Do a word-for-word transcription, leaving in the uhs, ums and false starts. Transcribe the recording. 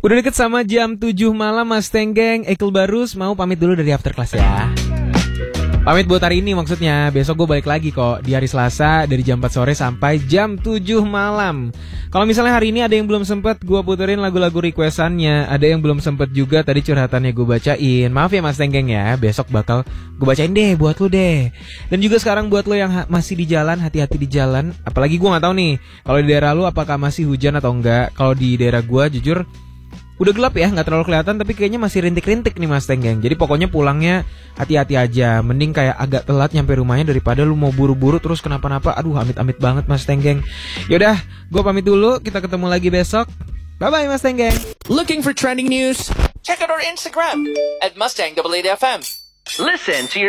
Udah deket sama jam tujuh malam Mas Tenggeng. Ekel Barus mau pamit dulu dari After Class ya. Pamit buat hari ini maksudnya. Besok gue balik lagi kok di hari Selasa dari jam empat sore sampai jam tujuh malam. Kalau misalnya hari ini ada yang belum sempet gue puterin lagu-lagu requestannya, ada yang belum sempet juga tadi curhatannya gue bacain, maaf ya Mas Tenggeng ya. Besok bakal gue bacain deh buat lu deh. Dan juga sekarang buat lo yang ha- masih di jalan, hati-hati di jalan. Apalagi gue gak tahu nih kalau di daerah lu apakah masih hujan atau enggak. Kalau di daerah gue jujur udah gelap ya, nggak terlalu kelihatan, tapi kayaknya masih rintik-rintik nih Mas Tenggeng. Jadi pokoknya pulangnya hati-hati aja. Mending kayak agak telat nyampe rumahnya daripada lu mau buru-buru terus kenapa-napa. Aduh, amit-amit banget Mas Tenggeng. Yaudah, gue pamit dulu. Kita ketemu lagi besok. Bye-bye Mas Tenggeng. Looking for trending news? Check out our Instagram at Mustang eight eight F M. Listen to your